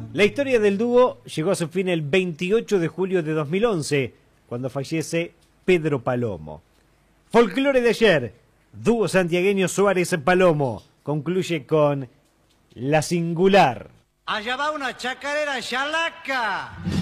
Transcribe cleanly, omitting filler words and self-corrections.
La historia del dúo llegó a su fin el 28 de julio de 2011, cuando fallece Pedro Palomo. Folclore de ayer, dúo santiagueño Suárez Palomo, concluye con La Singular. Allá va una chacarera chalaca.